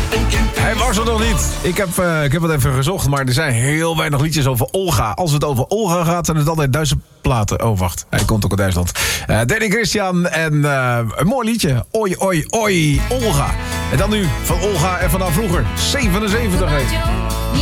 Hij was er nog niet. Ik heb het even gezocht, maar er zijn heel weinig liedjes over Olga. Als het over Olga gaat, zijn het altijd Duitse platen. Oh, wacht. Hij komt ook uit Duitsland. Danny Christian en een mooi liedje. Oi, oi, oi, Olga. En dan nu van Olga en vanaf vroeger. 77 heet.